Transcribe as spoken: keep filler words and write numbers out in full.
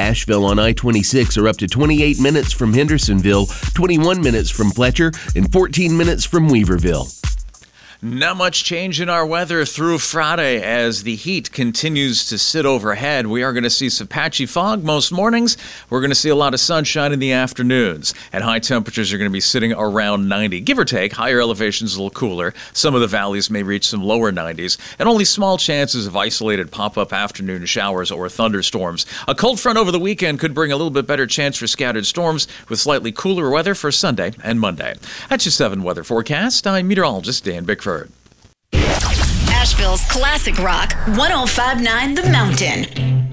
Asheville on I twenty-six are up to twenty-eight minutes from Hendersonville, twenty-one minutes from Fletcher, and fourteen minutes from Weaverville. Not much change in our weather through Friday as the heat continues to sit overhead. We are going to see some patchy fog most mornings. We're going to see a lot of sunshine in the afternoons. And high temperatures are going to be sitting around ninety. Give or take, higher elevations a little cooler. Some of the valleys may reach some lower nineties. And only small chances of isolated pop-up afternoon showers or thunderstorms. A cold front over the weekend could bring a little bit better chance for scattered storms with slightly cooler weather for Sunday and Monday. That's your seven weather forecast. I'm meteorologist Dan Bickford. Asheville's classic rock, one oh five point nine The Mountain.